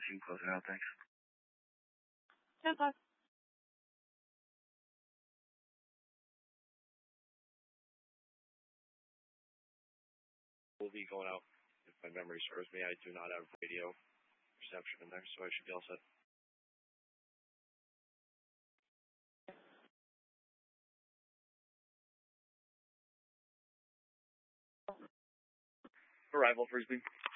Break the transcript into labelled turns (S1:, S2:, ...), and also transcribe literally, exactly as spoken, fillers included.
S1: team closing out, thanks.
S2: ten five.
S3: We'll be going out. If my memory serves me, I do not have radio reception in there, so I should be all set.
S1: Arrival, Frisbee.